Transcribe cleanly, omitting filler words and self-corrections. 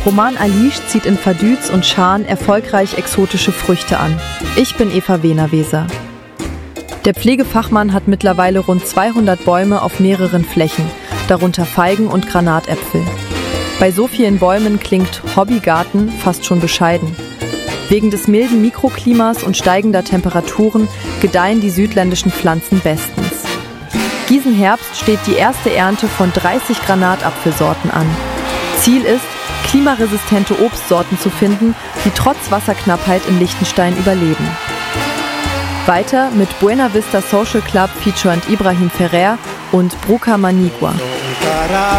Roman Alish zieht in Vaduz und Schaan erfolgreich exotische Früchte an. Ich bin Eva Wehner-Weser. Der Pflegefachmann hat mittlerweile rund 200 Bäume auf mehreren Flächen, darunter Feigen und Granatäpfel. Bei so vielen Bäumen klingt Hobbygarten fast schon bescheiden. Wegen des milden Mikroklimas und steigender Temperaturen gedeihen die südländischen Pflanzen bestens. Diesen Herbst steht die erste Ernte von 30 Granatapfelsorten an. Ziel ist, klimaresistente Obstsorten zu finden, die trotz Wasserknappheit in Liechtenstein überleben. Weiter mit Buena Vista Social Club featurend Ibrahim Ferrer und Bruca Manigua.